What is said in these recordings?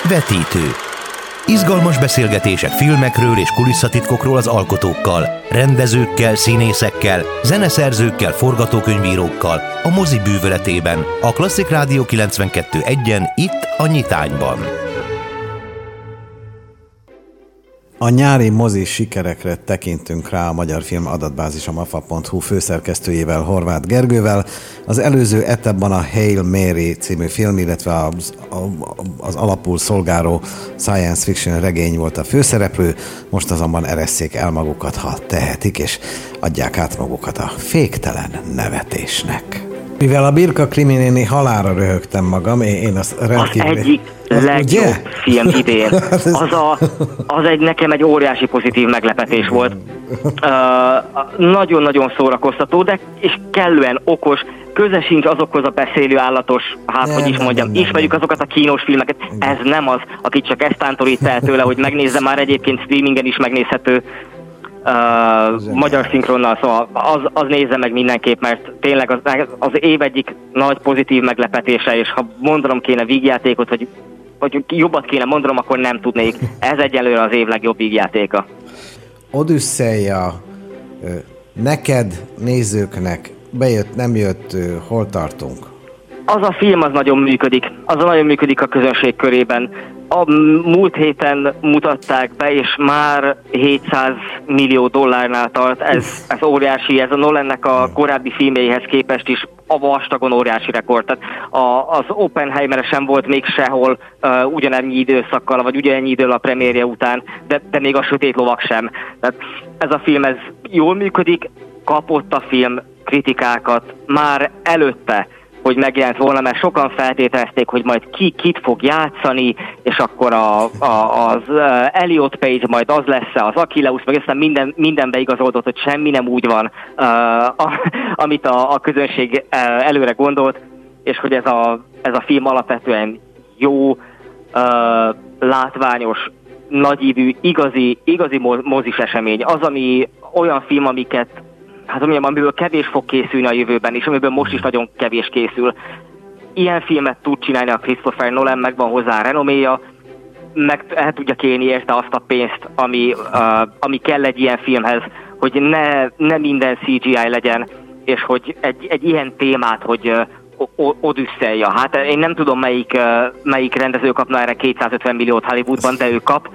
Vetítő. Izgalmas beszélgetések filmekről és kulisszatitkokról az alkotókkal, rendezőkkel, színészekkel, zeneszerzőkkel, forgatókönyvírókkal, a mozi bűvöletében, a Klasszik Rádió 92.1-en, itt a Nyitányban. A nyári mozi sikerekre tekintünk rá a Magyar Film Adatbázis a mafa.hu főszerkesztőjével, Horváth Gergővel. Az előző etapban a Hail Mary című film, illetve az alapul szolgáló science fiction regény volt a főszereplő, most azonban eresszék el magukat, ha tehetik, és adják át magukat a féktelen nevetésnek. Mivel a Birka Krimi néni halálra röhögtem magam, én azt rendkívül... Az egyik legjobb film idén. Nekem egy óriási pozitív meglepetés volt. Nagyon-nagyon szórakoztató, de és kellően okos, köze sincs azokhoz a beszélő állatos, ismerjük azokat a kínos filmeket. Ez nem az, aki csak ezt tántorít el tőle, hogy megnézze, már egyébként streamingen is megnézhető. Magyar szinkronnal, szóval az nézze meg mindenképp, mert tényleg az év egyik nagy pozitív meglepetése, és ha mondanom kéne vígjátékot, vagy jobbat kéne mondanom, akkor nem tudnék. Ez egyelőre az év legjobb vígjátéka. Odüsszeia, neked, nézőknek bejött, nem jött, hol tartunk? Az a film az nagyon működik a közönség körében. A múlt héten mutatták be, és már $700 millió tart. Ez óriási, ez a Nolannek a korábbi filmjeihez képest is a vastagon óriási rekord. Tehát az Oppenheimer sem volt még sehol ugyanennyi időszakkal, vagy ugyanennyi idővel a premiérje után, de még a Sötét Lovag sem. Tehát ez a film, ez jól működik, kapott a film kritikákat már előtte, hogy megjelent volna, mert sokan feltételezték, hogy majd kit fog játszani, és akkor az Elliot Page majd az lesz, az Achilleus, meg aztán minden beigazolódott, hogy semmi nem úgy van, amit a közönség előre gondolt, és hogy ez a film alapvetően jó, látványos, nagyívű, igazi mozis esemény. Az, ami olyan film, amiből kevés fog készülni a jövőben, és amiből most is nagyon kevés készül. Ilyen filmet tud csinálni a Christopher Nolan, meg van hozzá a renoméja, meg el tudja kérni érte azt a pénzt, ami kell egy ilyen filmhez, hogy ne minden CGI legyen, és hogy egy ilyen témát, hogy Odüsszeia. Hát én nem tudom, melyik rendező kapna erre 250 milliót Hollywoodban, de ő kap,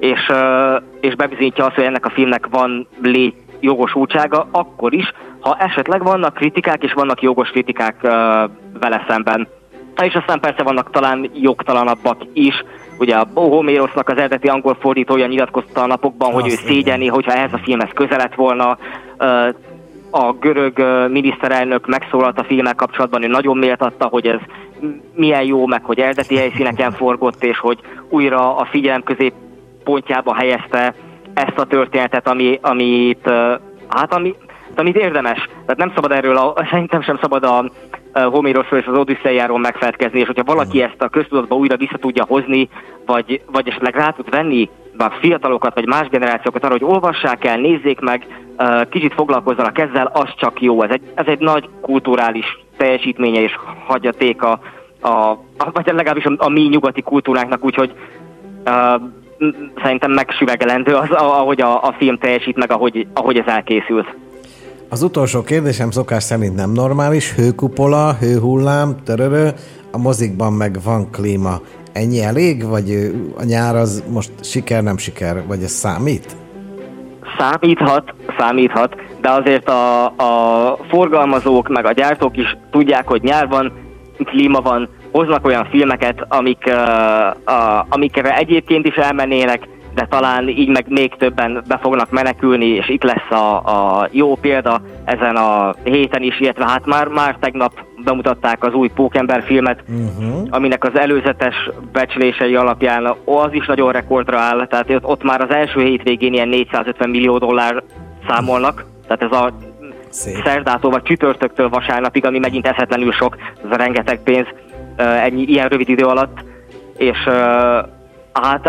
és bebizonyítja azt, hogy ennek a filmnek van jogosultsága, akkor is, ha esetleg vannak kritikák, és vannak jogos kritikák vele szemben. És aztán persze vannak talán jogtalanabbak is. Ugye a Homérosznak az eredeti angol fordítója nyilatkozta a napokban, hogy ő szégyelni, hogyha ehhez a filmhez közel lett volna. A görög miniszterelnök megszólalt a filmmel kapcsolatban, ő nagyon méltatta, hogy ez milyen jó, meg hogy eredeti helyszíneken forgott, és hogy újra a figyelem középpontjába helyezte ezt a történetet, amit érdemes. Tehát nem szabad szerintem sem szabad a Homéroszról és az Odüsszeiáról megfelelkezni, és hogyha valaki ezt a köztudatba újra vissza tudja hozni, vagy esetleg rá tud venni a fiatalokat, vagy más generációkat arra, hogy olvassák el, nézzék meg, kicsit foglalkozzanak ezzel, az csak jó. Ez egy nagy kulturális teljesítménye és hagyatéka, vagy legalábbis a mi nyugati kultúránknak, úgyhogy szerintem megsüvegelendő az, ahogy a film teljesít, meg ahogy ez elkészült. Az utolsó kérdésem szokás szerint nem normális, hőkupola, hőhullám, a mozikban meg van klíma. Ennyi elég? Vagy a nyár az most siker, nem siker? Vagy ez számít? Számíthat, de azért a forgalmazók, meg a gyártók is tudják, hogy nyár van, klíma van, hoznak olyan filmeket, amikre egyébként is elmennének, de talán így meg még többen be fognak menekülni, és itt lesz a jó példa ezen a héten is, illetve hát már tegnap bemutatták az új Pókember filmet, aminek az előzetes becslései alapján az is nagyon rekordra áll, tehát ott már az első hétvégén ilyen $450 millió számolnak, tehát ez a szerdától vagy csütörtöktől vasárnapig, ami megint eszetlenül sok, ez a rengeteg pénz ilyen rövid idő alatt, és hát